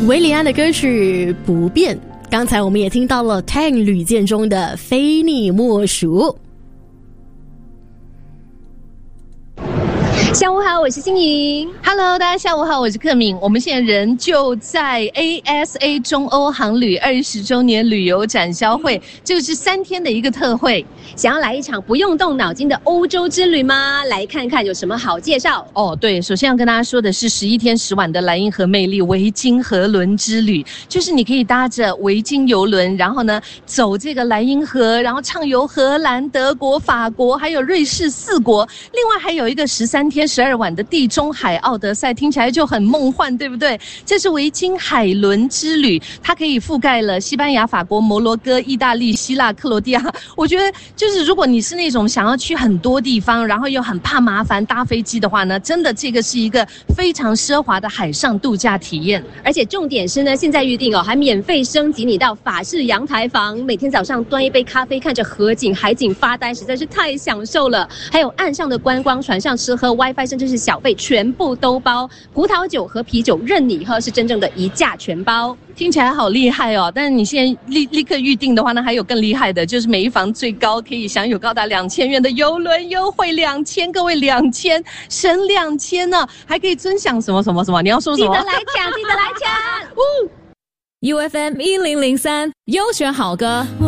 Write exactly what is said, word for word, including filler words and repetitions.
韦礼安的歌曲《不变》，刚才我们也听到了 Tang 吕建中的《非你莫属》。 下午好，我是欣莹。 Hello， 大家下午好，我是克敏。我们现在人就在 A S A 中欧航旅二十周年旅游展销会，这个是三天的一个特惠。 想要来一场不用动脑筋的欧洲之旅吗？来看看有什么好介绍哦。对，首先要跟大家说的是十一天十晚的莱茵河魅力维京河轮之旅，就是你可以搭着维京游轮，然后呢走这个莱茵河，然后畅游荷兰、德国、法国还有瑞士四国，另外还有一个十三天十二晚的地中海奥德赛，听起来就很梦幻，对不对？这是维京海轮之旅，它可以覆盖了西班牙、法国、摩洛哥、意大利、希腊、克罗地亚。我觉得就是如果你是那种想要去很多地方，然后又很怕麻烦搭飞机的话呢，真的这个是一个非常奢华的海上度假体验。 而且重点是呢，现在预定哦，还免费升级你到法式阳台房，每天早上端一杯咖啡，看着河景、海景发呆，实在是太享受了。还有岸上的观光，船上吃喝 WiFi， 甚至是小费全部都包，葡萄酒和啤酒任你喝，是真正的一价全包。 听起来好厉害哦！但是你现在立立刻预定的话呢，还有更厉害的，就是每一房最高可以享有高达两千元的邮轮优惠，两千，各位两千省两千呢，还可以尊享什么什么什么？你要说什么？ 记得来抢，记得来抢！ U F M 一零零三优选好歌。